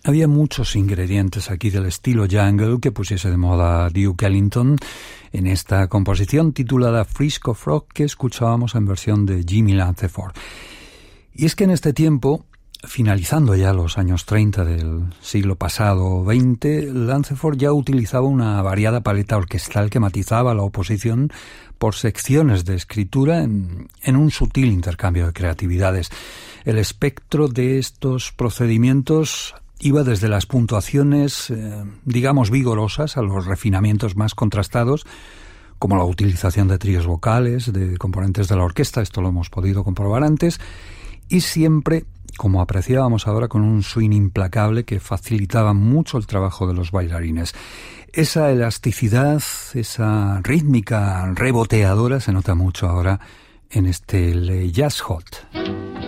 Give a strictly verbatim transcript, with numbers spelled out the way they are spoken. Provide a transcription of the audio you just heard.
Había muchos ingredientes aquí del estilo jungle que pusiese de moda Duke Ellington en esta composición titulada Frisco Frog que escuchábamos en versión de Jimmy Lanceford. Y es que en este tiempo, finalizando ya los años treinta del siglo pasado veinte, Lanceford ya utilizaba una variada paleta orquestal que matizaba la oposición por secciones de escritura en, en un sutil intercambio de creatividades. El espectro de estos procedimientos iba desde las puntuaciones, eh, digamos, vigorosas a los refinamientos más contrastados, como la utilización de tríos vocales, de componentes de la orquesta, esto lo hemos podido comprobar antes, y siempre, como apreciábamos ahora, con un swing implacable que facilitaba mucho el trabajo de los bailarines. Esa elasticidad, esa rítmica reboteadora se nota mucho ahora en este Le Jazz Hot.